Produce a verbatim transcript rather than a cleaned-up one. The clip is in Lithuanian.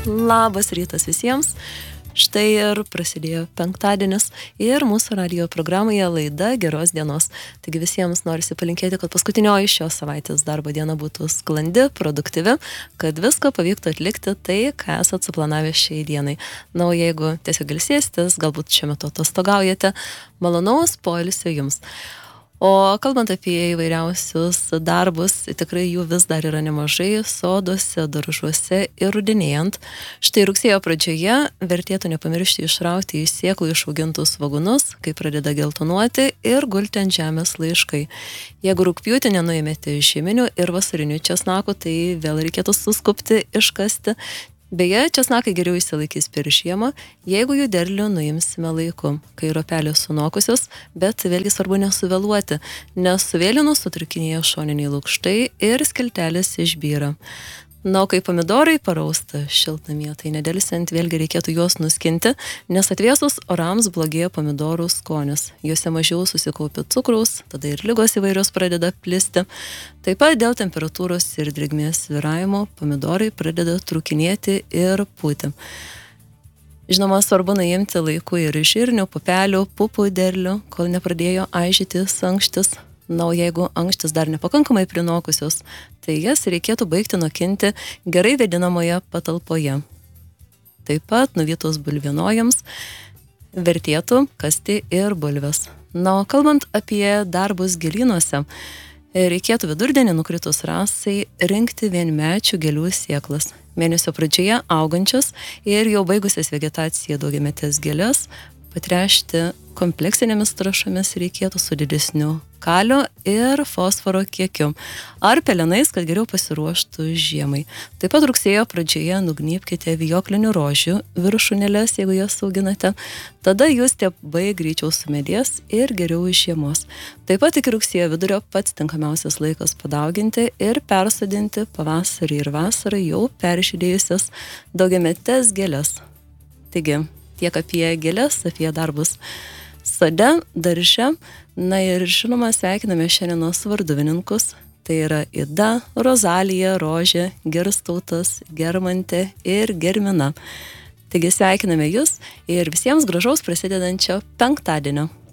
Labas rytas visiems. Štai ir prasidėjo penktadienis ir mūsų radijo programoje laida Geros dienos. Taigi visiems norisi palinkėti, kad paskutinioji šios savaitės darbo diena būtų sklandi, produktyvi, kad viską pavyktų atlikti tai, ką esat suplanavę šiai dienai. Na, o jeigu tiesiog ilsėsitės, galbūt šiuo metu atostogaujate, malonaus poilsio jums. O kalbant apie įvairiausius darbus, tikrai jų vis dar yra nemažai soduose, daržuose ir rudenėjant. Štai rugsėjo pradžioje vertėtų nepamiršti išrauti iš sėklų išaugintus svogūnus, kai pradeda geltonuoti ir gulti ant žemės laiškai. Jeigu rugpjūtį nenuėmėte žieminių ir vasarinių česnakų, tai vėl reikėtų suskupti, iškasti. Beje, česnakai geriau išsilaikys per žiemą, jeigu jų derlių nuimsime laiku, kai ropelės sunokusios, bet vėlgi svarbu nesuvėluoti, nes suvėlinus sutrikinėja šoniniai lukštai ir skiltelis išbyra. Na, o kai pomidorai parausta šiltnamyje, tai nedelsiant vėlgi reikėtų juos nuskinti, nes atvėsus orams blogėja pomidorų skonis. Juose mažiau susikaupia cukraus, tada ir ligos įvairios pradeda plisti. Taip pat dėl temperatūros ir drėgmės svyravimo pomidorai pradeda trūkinėti ir pūti. Žinoma, svarbu nuimti laiku ir žirnių, pupelių, pupų derlių, kol nepradėjo aižytis ankštis. Na, o jeigu ankštis dar nepakankamai prinokusios, tai jas reikėtų baigti nokinti gerai vėdinamoje patalpoje. Taip pat nuvytus bulvienojams vertėtų kasti ir bulves. Na, o kalbant apie darbus gėlynuose, reikėtų vidurdienį nukritus rasai rinkti vienmečių gėlių sėklas. Mėnesio pradžioje augančias ir jau baigusias vegetaciją daugiametės gėlės patręšti kompleksinėmis trąšomis reikėtų su didesniu kalio ir fosforo kiekiu, ar pelenais, kad geriau pasiruoštų žiemai. Taip pat rugsėjo pradžioje nugnybkite vijoklinių rožių viršūnėles, jeigu jas auginate, tada jūs stiebai greičiau sumedės ir geriau žiemos. Taip pat iki rugsėjo vidurio pats tinkamiausias laikas padauginti ir persodinti pavasarį ir vasarą jau peržydėjusias daugiametes gėles. Taigi, tiek apie gėles, apie darbus sode, darže. Na ir žinoma, sveikiname šiandienos varduvininkus. Tai yra Ida, Rozalija, Rožė, Gerstautas, Germantė ir Germina. Taigi sveikiname jūs ir visiems gražaus prasidedančio penktadienio.